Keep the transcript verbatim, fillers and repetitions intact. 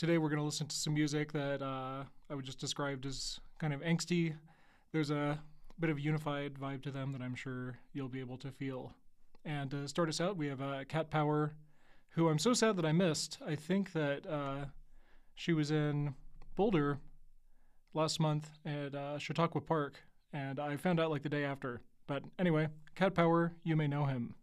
today we're going to listen to some music that uh, I would just describe as kind of angsty. There's a bit of a unified vibe to them that I'm sure you'll be able to feel. And to start us out, we have uh, Cat Power, who I'm so sad that I missed. I think that uh, she was in Boulder last month at uh, Chautauqua Park, and I found out like the day after. But anyway, Cat Power, you may know him.